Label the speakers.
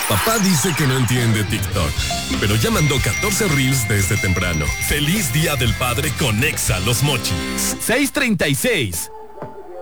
Speaker 1: Papá dice que no entiende TikTok, pero ya mandó 14 reels desde temprano. ¡Feliz Día del Padre con Exa Los Mochis!
Speaker 2: 6:36.